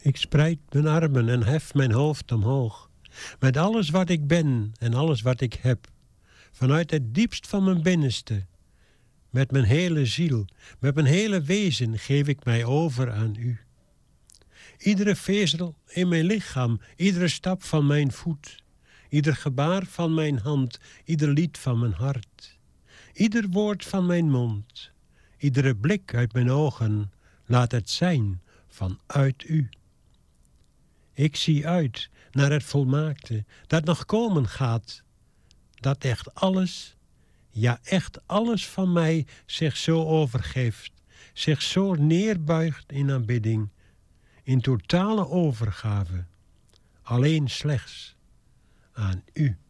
Ik spreid mijn armen en hef mijn hoofd omhoog. Met alles wat ik ben en alles wat ik heb. Vanuit het diepst van mijn binnenste. Met mijn hele ziel, met mijn hele wezen geef ik mij over aan u. Iedere vezel in mijn lichaam, iedere stap van mijn voet. Ieder gebaar van mijn hand, ieder lied van mijn hart. Ieder woord van mijn mond, iedere blik uit mijn ogen, laat het zijn vanuit u. Ik zie uit naar het volmaakte, dat nog komen gaat. Dat echt alles, ja echt alles van mij zich zo overgeeft. Zich zo neerbuigt in aanbidding, in totale overgave. Alleen slechts aan u.